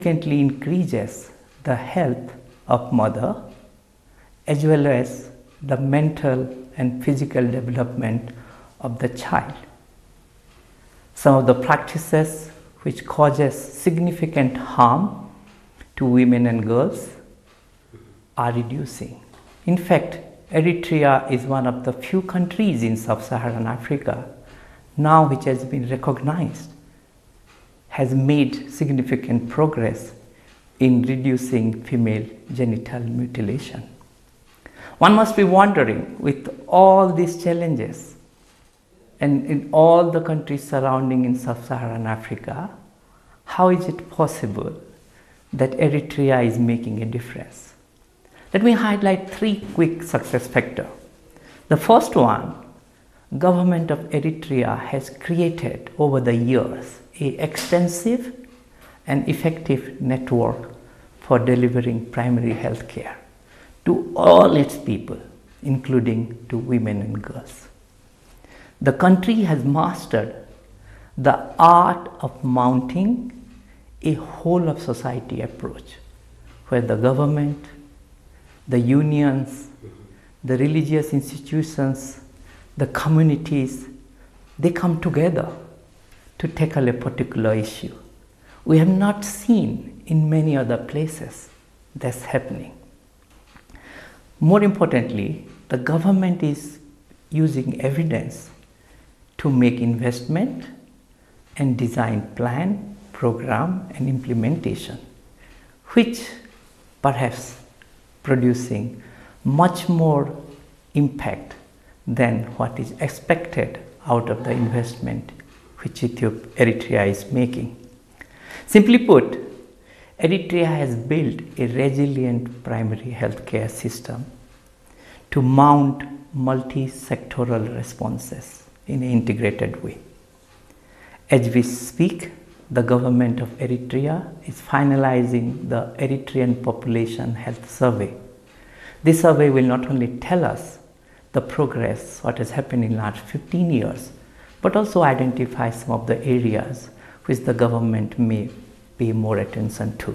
significantly increases the health of mother as well as the mental and physical development of the child. Some of the practices which causes significant harm to women and girls are reducing. In fact, Eritrea is one of the few countries in sub-Saharan Africa now which has been recognized, has made significant progress in reducing female genital mutilation. One must be wondering, with all these challenges and in all the countries surrounding in sub-Saharan Africa, how is it possible that Eritrea is making a difference? Let me highlight 3 quick success factors. The first one, government of Eritrea has created over the years an extensive and effective network for delivering primary health care to all its people, including to women and girls. The country has mastered the art of mounting a whole of society approach where the government, the unions, the religious institutions, the communities, they come together to tackle a particular issue. We have not seen in many other places that's happening. More importantly, the government is using evidence to make investment and design plan, program and implementation, which perhaps producing much more impact than what is expected out of the investment which Eritrea is making. Simply put, Eritrea has built a resilient primary healthcare system to mount multi-sectoral responses in an integrated way. As we speak, the government of Eritrea is finalizing the Eritrean Population Health Survey. This survey will not only tell us the progress, what has happened in the last 15 years, but also identify some of the areas which the government may pay more attention to.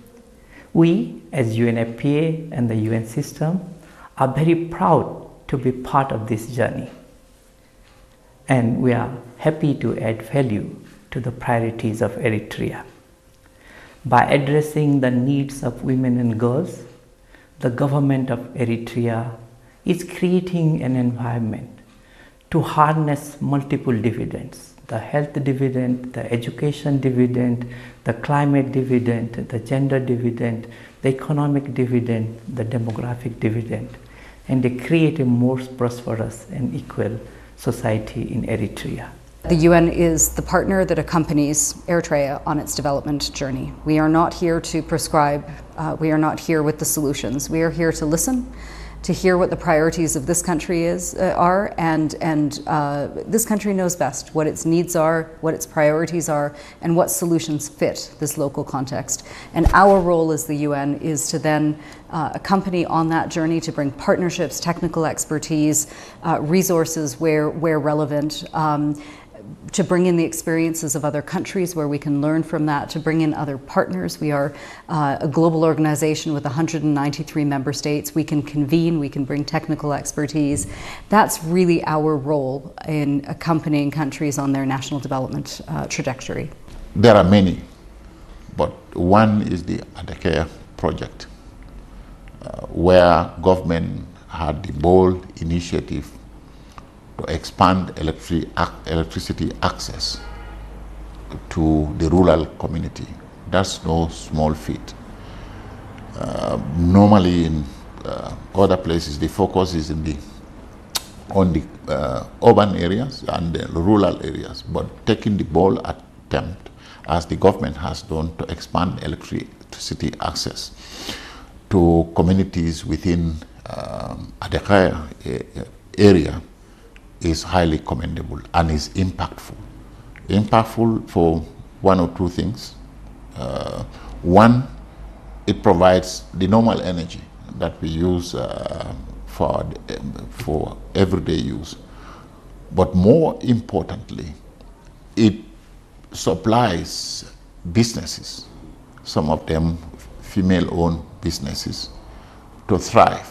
We, as UNFPA and the UN system, are very proud to be part of this journey. And we are happy to add value to the priorities of Eritrea. By addressing the needs of women and girls, the government of Eritrea is creating an environment to harness multiple dividends: the health dividend, the education dividend, the climate dividend, the gender dividend, the economic dividend, the demographic dividend, and they create a more prosperous and equal society in Eritrea. The UN is the partner that accompanies Eritrea on its development journey. We are not here to prescribe, we are not here with the solutions. We are here to listen, to hear what the priorities of this country are, and this country knows best what its needs are, what its priorities are, and what solutions fit this local context. And our role as the UN is to then accompany on that journey, to bring partnerships, technical expertise, resources where relevant, to bring in the experiences of other countries where we can learn from that, to bring in other partners. We are a global organization with 193 member states. We can convene, we can bring technical expertise. That's really our role in accompanying countries on their national development trajectory. There are many, but one is the Adakea project, where government had the bold initiative to expand electricity access to the rural community. That's no small feat. Normally in other places, the focus is on the urban areas and the rural areas, but taking the bold attempt, as the government has done, to expand electricity access to communities within Adakaya area is highly commendable and is impactful. Impactful for one or two things. One, it provides the normal energy that we use for everyday use. But more importantly, it supplies businesses some of them female-owned businesses, to thrive.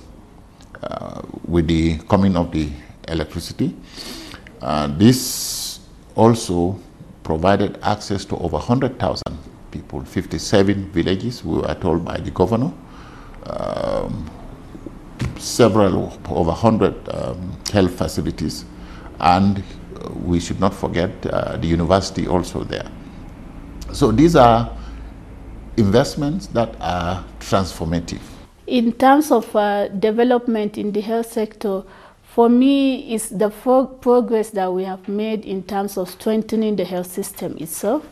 With the coming of the electricity, this also provided access to over 100,000 people, 57 villages, we were told by the governor, over 100 health facilities, and we should not forget the university also there. So these are investments that are transformative. In terms of development in the health sector, for me, it's the progress that we have made in terms of strengthening the health system itself.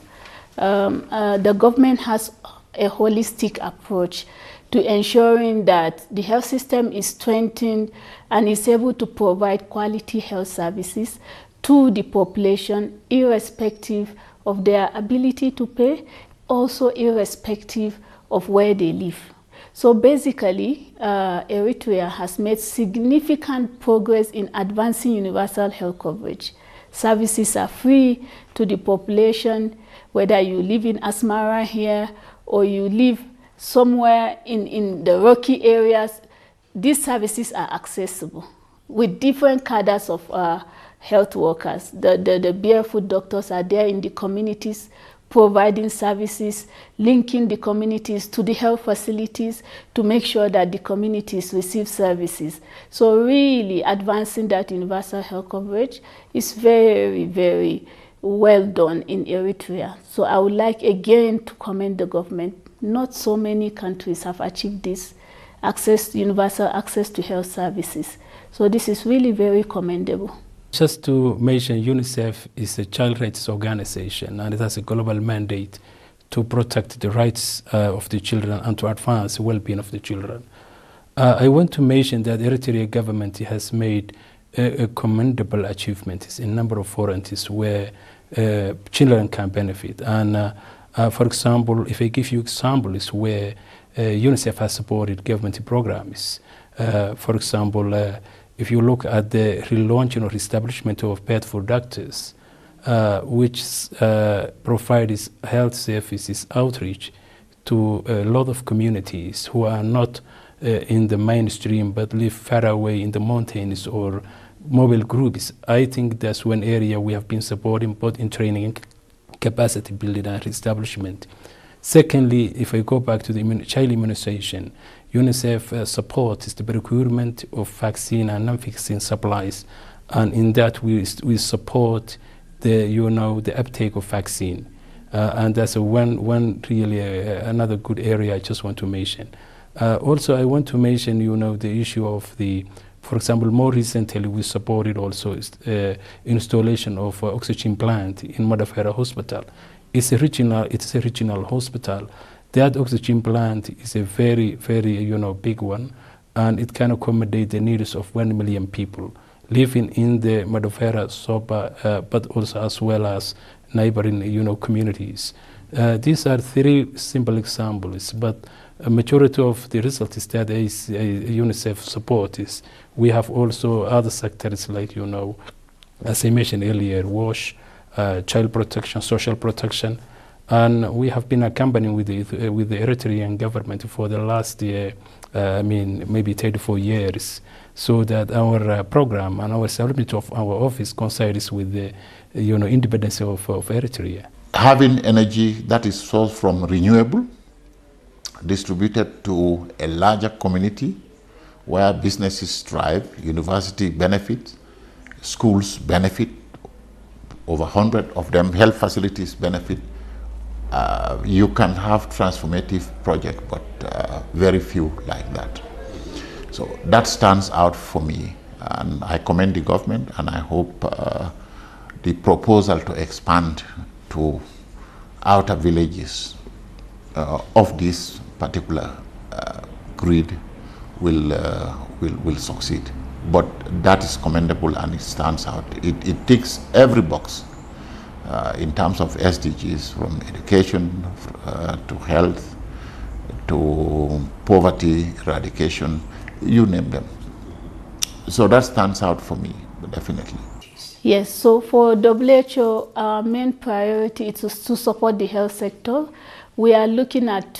The government has a holistic approach to ensuring that the health system is strengthened and is able to provide quality health services to the population, irrespective of their ability to pay, also irrespective of where they live. So basically, Eritrea has made significant progress in advancing universal health coverage. Services are free to the population, whether you live in Asmara here or you live somewhere in the rocky areas. These services are accessible with different cadres of health workers. The barefoot doctors are there in the communities, providing services, linking the communities to the health facilities to make sure that the communities receive services. So really advancing that universal health coverage is very, very well done in Eritrea. So I would like again to commend the government. Not so many countries have achieved this universal access to health services. So this is really very commendable. Just to mention, UNICEF is a child rights organization, and it has a global mandate to protect the rights of the children and to advance the well-being of the children. I want to mention that the Eritrean government has made a commendable achievements in a number of forums where children can benefit. And for example, if I give you examples where UNICEF has supported government programs, for example, if you look at the relaunching or establishment of Bedford doctors, which provides health services outreach to a lot of communities who are not in the mainstream but live far away in the mountains or mobile groups. I think that's one area we have been supporting both in training, capacity building and establishment. Secondly, if I go back to the child immunization, UNICEF supports the procurement of vaccine and non-vaccine supplies, and in that we support the uptake of vaccine, and that's one really another good area I just want to mention. Also, I want to mention the issue of for example, more recently we supported also installation of oxygen plant in Madafera Hospital. It's a regional hospital. That oxygen plant is a very, very big one, and it can accommodate the needs of 1 million people living in the Madafera, Soba, but also as well as neighboring communities. These are 3 simple examples, but a majority of the results that UNICEF support is we have also other sectors like as I mentioned earlier, WASH, child protection, social protection. And we have been accompanying with the Eritrean government for the last year, maybe 34 years, so that our program and our establishment of our office coincides with the independence of Eritrea. Having energy that is sourced from renewable, distributed to a larger community where businesses thrive, university benefit, schools benefit, over 100 of them, health facilities benefit. You can have transformative projects, but very few like that. So that stands out for me, and I commend the government, and I hope the proposal to expand to outer villages of this particular grid will succeed. But that is commendable, and it stands out. It ticks every box in terms of SDGs, from education to health to poverty eradication, you name them. So that stands out for me, definitely. Yes, so for WHO, our main priority is to support the health sector. we are looking at